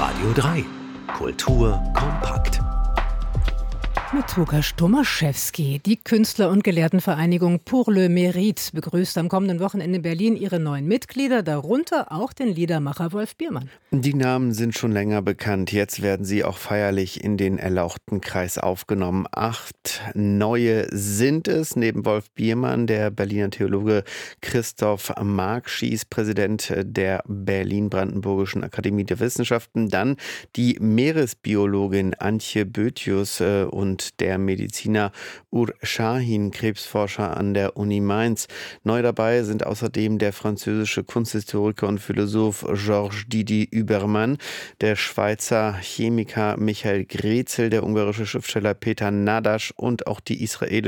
Radio 3. Kultur kompakt. Mit Łukasz Tomaszewski. Die Künstler- und Gelehrtenvereinigung Pour le Mérite begrüßt am kommenden Wochenende in Berlin ihre neuen Mitglieder, darunter auch den Liedermacher Wolf Biermann. Die Namen sind schon länger bekannt. Jetzt werden sie auch feierlich in den erlauchten Kreis aufgenommen. 8 neue sind es. Neben Wolf Biermann, der Berliner Theologe Christoph Markschies, Präsident der Berlin-Brandenburgischen Akademie der Wissenschaften, dann die Meeresbiologin Antje Boethius und der Mediziner Ur Şahin, Krebsforscher an der Uni Mainz. Neu dabei sind außerdem der französische Kunsthistoriker und Philosoph Georges Didi Huberman, der Schweizer Chemiker Michael Grätzel, der ungarische Schriftsteller Peter Nadasch und auch die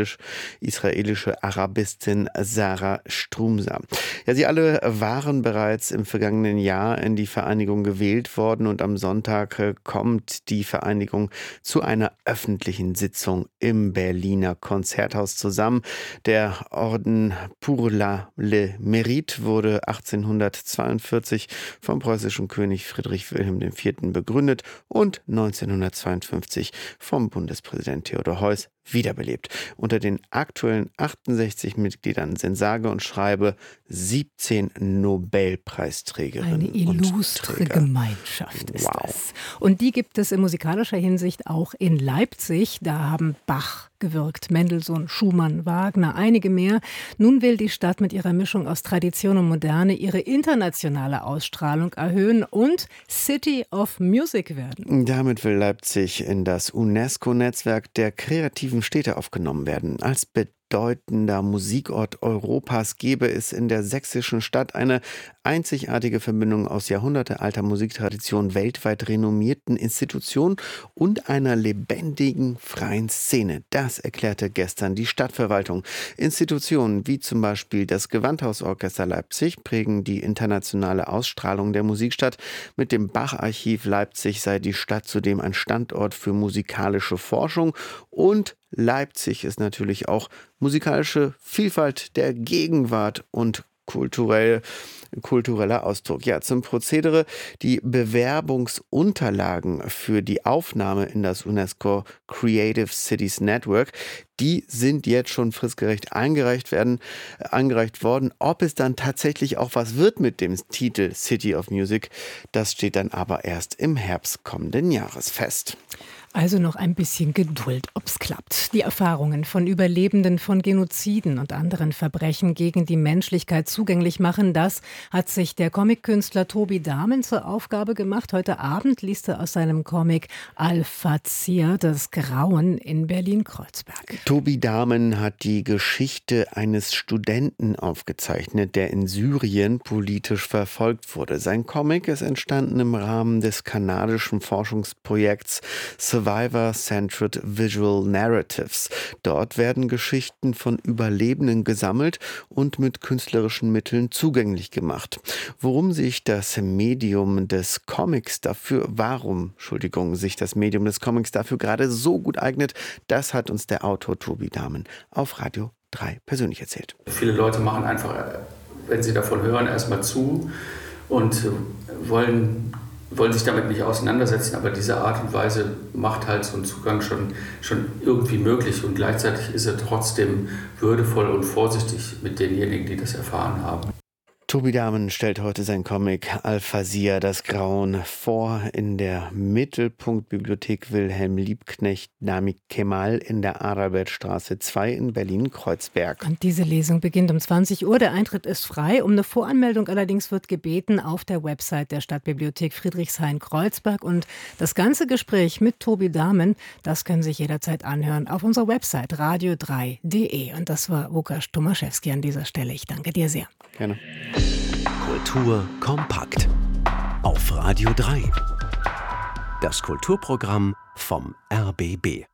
israelische Arabistin Sarah Strumsa. Ja, sie alle waren bereits im vergangenen Jahr in die Vereinigung gewählt worden und am Sonntag kommt die Vereinigung zu einer öffentlichen Sitzung im Berliner Konzerthaus zusammen. Der Orden Pour le Mérite wurde 1842 vom preußischen König Friedrich Wilhelm IV. Begründet und 1952 vom Bundespräsident Theodor Heuss wiederbelebt. Unter den aktuellen 68 Mitgliedern sind sage und schreibe 17 Nobelpreisträgerinnen. Eine illustre Gemeinschaft ist das. Und die gibt es in musikalischer Hinsicht auch in Leipzig. Da haben Bach gewirkt, Mendelssohn, Schumann, Wagner, einige mehr. Nun will die Stadt mit ihrer Mischung aus Tradition und Moderne ihre internationale Ausstrahlung erhöhen und City of Music werden. Damit will Leipzig in das UNESCO-Netzwerk der kreativen Städte aufgenommen werden. Als bedeutender Musikort Europas gäbe es in der sächsischen Stadt eine einzigartige Verbindung aus jahrhundertealter Musiktradition, weltweit renommierten Institutionen und einer lebendigen freien Szene. Das erklärte gestern die Stadtverwaltung. Institutionen wie zum Beispiel das Gewandhausorchester Leipzig prägen die internationale Ausstrahlung der Musikstadt. Mit dem Bach-Archiv Leipzig sei die Stadt zudem ein Standort für musikalische Forschung und Leipzig ist natürlich auch musikalische Vielfalt der Gegenwart und kultureller Ausdruck. Ja, zum Prozedere: Die Bewerbungsunterlagen für die Aufnahme in das UNESCO Creative Cities Network, die sind jetzt schon fristgerecht eingereicht worden. Ob es dann tatsächlich auch was wird mit dem Titel City of Music, das steht dann aber erst im Herbst kommenden Jahres fest. Also noch ein bisschen Geduld, ob's klappt. Die Erfahrungen von Überlebenden von Genoziden und anderen Verbrechen gegen die Menschlichkeit zugänglich machen, das hat sich der Comic-Künstler Tobi Dahmen zur Aufgabe gemacht. Heute Abend liest er aus seinem Comic Al-Fazir, das Grauen, in Berlin-Kreuzberg. Tobi Dahmen hat die Geschichte eines Studenten aufgezeichnet, der in Syrien politisch verfolgt wurde. Sein Comic ist entstanden im Rahmen des kanadischen Forschungsprojekts Survivor-Centered Visual Narratives. Dort werden Geschichten von Überlebenden gesammelt und mit künstlerischen Mitteln zugänglich gemacht. Warum sich das Medium des Comics dafür gerade so gut eignet, das hat uns der Autor Tobi Dahmen auf Radio 3 persönlich erzählt. Viele Leute machen einfach, wenn sie davon hören, erstmal zu und wollen sich damit nicht auseinandersetzen, aber diese Art und Weise macht halt so einen Zugang schon irgendwie möglich und gleichzeitig ist er trotzdem würdevoll und vorsichtig mit denjenigen, die das erfahren haben. Tobi Dahmen stellt heute sein Comic Al-Fazir, das Grauen, vor in der Mittelpunktbibliothek Wilhelm Liebknecht Namik Kemal in der Arabertstraße 2 in Berlin-Kreuzberg. Und diese Lesung beginnt um 20 Uhr. Der Eintritt ist frei. Um eine Voranmeldung allerdings wird gebeten auf der Website der Stadtbibliothek Friedrichshain-Kreuzberg. Und das ganze Gespräch mit Tobi Dahmen, das können Sie sich jederzeit anhören auf unserer Website radio3.de. Und das war Łukasz Tomaszewski an dieser Stelle. Ich danke dir sehr. Gerne. Kultur kompakt. Auf Radio 3. Das Kulturprogramm vom RBB.